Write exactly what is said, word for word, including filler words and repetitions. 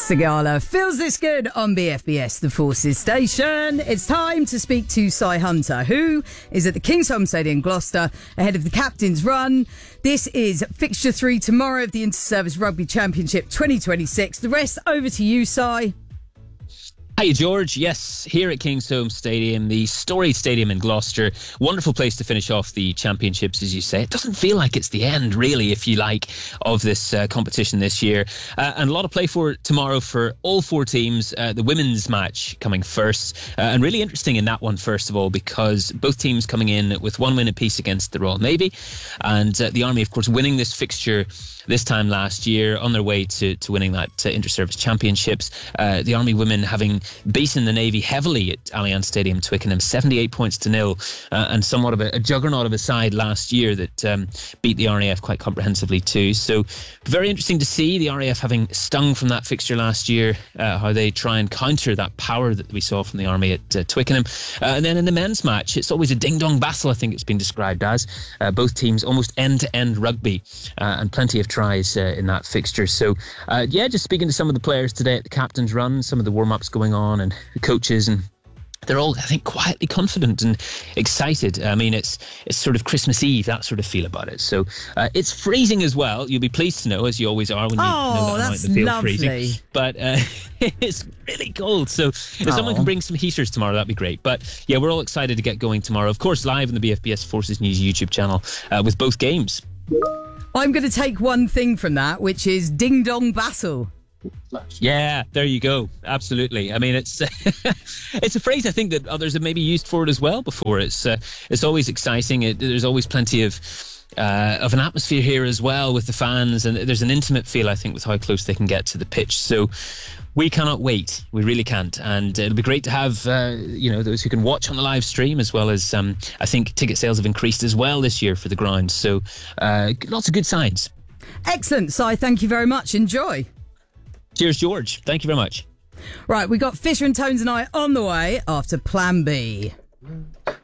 Sigala feels this good on B F B S, the Forces station. It's time to speak to Cy Hunter, who is at the Kingsholm Stadium, Gloucester, ahead of the captain's run. This is fixture three tomorrow of the Inter-Service Rugby Championship twenty twenty-six. The rest over to you, Cy. Hi, George. Yes, here at Kingsholm Stadium, the storied stadium in Gloucester. Wonderful place to finish off the championships, as you say. It doesn't feel like it's the end, really, if you like, of this uh, competition this year. Uh, and a lot of play for tomorrow for all four teams. Uh, the women's match coming first. Uh, and really interesting in that one, first of all, because both teams coming in with one win apiece against the Royal Navy. And uh, the Army, of course, winning this fixture this time last year, on their way to, to winning that uh, Inter-Service Championships. Uh, the Army women having beaten the Navy heavily at Allianz Stadium, Twickenham, seventy-eight points to nil, uh, and somewhat of a, a juggernaut of a side last year that um, beat the R A F quite comprehensively too. So very interesting to see the R A F having stung from that fixture last year, uh, how they try and counter that power that we saw from the Army at uh, Twickenham. Uh, and then in the men's match, it's always a ding-dong battle, I think it's been described as. Uh, both teams almost end-to-end rugby, uh, and plenty of tries uh, in that fixture. So uh, yeah, just speaking to some of the players today at the captain's run, some of the warm-ups going on, and the coaches, and they're all, I think, quietly confident and excited. I mean, it's it's sort of Christmas Eve, that sort of feel about it. So uh, it's freezing as well. You'll be pleased to know, as you always are when you oh, know that that's amount, the feel lovely. freezing. But uh, it's really cold. So if oh. someone can bring some heaters tomorrow, that'd be great. But yeah, we're all excited to get going tomorrow. Of course, live on the B F B S Forces News YouTube channel uh, with both games. I'm going to take one thing from that, which is ding-dong battle. Yeah, there you go. Absolutely. I mean, it's it's a phrase I think that others have maybe used for it as well before. It's uh, it's always exciting. It, there's always plenty of uh, of an atmosphere here as well with the fans, and there's an intimate feel, I think, with how close they can get to the pitch. So we cannot wait. We really can't. And it'll be great to have uh, you know, those who can watch on the live stream, as well as um, I think ticket sales have increased as well this year for the ground. So uh, lots of good signs. Excellent, Cy. Thank you very much. Enjoy. Cheers, George. Thank you very much. Right, we got Fisher and Tones and I on the way after Plan B.